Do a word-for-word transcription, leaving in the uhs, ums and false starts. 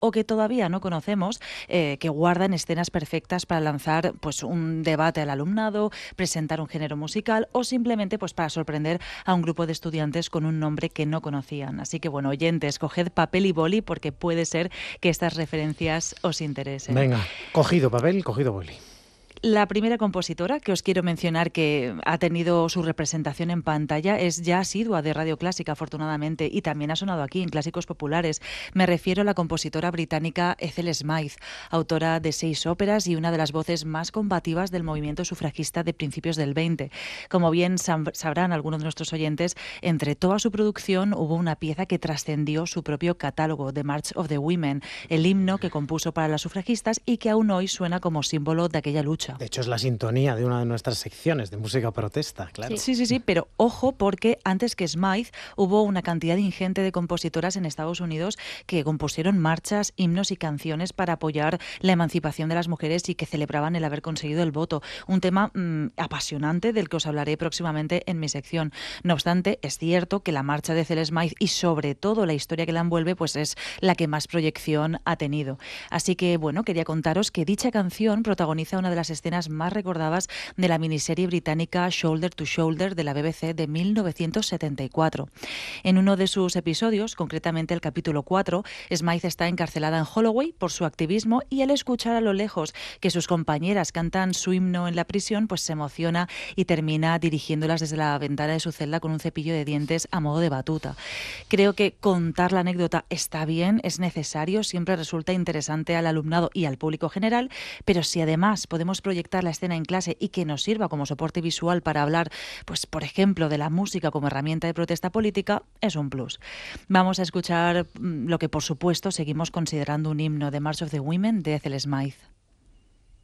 o que todavía no conocemos, eh, que guardan escenas perfectas para lanzar pues, un debate al alumnado, presentar un género musical o simplemente pues, para sorprender a un grupo de estudiantes con un nombre que no conocían. Así que, bueno, oyentes, coged papel y boli porque puede ser que estas referencias os interesen. Venga, cogido papel, cogido boli. La primera compositora que os quiero mencionar que ha tenido su representación en pantalla es ya asidua de Radio Clásica, afortunadamente, y también ha sonado aquí en Clásicos Populares. Me refiero a la compositora británica Ethel Smyth, autora de seis óperas y una de las voces más combativas del movimiento sufragista de principios del veinte. Como bien sabrán algunos de nuestros oyentes, entre toda su producción hubo una pieza que trascendió su propio catálogo, The March of the Women, el himno que compuso para las sufragistas y que aún hoy suena como símbolo de aquella lucha. De hecho, es la sintonía de una de nuestras secciones de música protesta, claro. Sí, sí, sí, pero ojo, porque antes que Smyth hubo una cantidad ingente de compositoras en Estados Unidos que compusieron marchas, himnos y canciones para apoyar la emancipación de las mujeres y que celebraban el haber conseguido el voto. Un tema mmm, apasionante del que os hablaré próximamente en mi sección. No obstante, es cierto que la marcha de Ethel Smyth y sobre todo la historia que la envuelve pues es la que más proyección ha tenido. Así que, bueno, quería contaros que dicha canción protagoniza una de las escenas más recordadas de la miniserie británica Shoulder to Shoulder de la B B C de mil novecientos setenta y cuatro. En uno de sus episodios, concretamente el capítulo cuatro, Smyth está encarcelada en Holloway por su activismo y al escuchar a lo lejos que sus compañeras cantan su himno en la prisión, pues se emociona y termina dirigiéndolas desde la ventana de su celda con un cepillo de dientes a modo de batuta. Creo que contar la anécdota está bien, es necesario, siempre resulta interesante al alumnado y al público general, pero si además podemos proyectar la escena en clase y que nos sirva como soporte visual para hablar, pues por ejemplo, de la música como herramienta de protesta política, es un plus. Vamos a escuchar lo que por supuesto seguimos considerando un himno, de March of the Women de Ethel Smyth.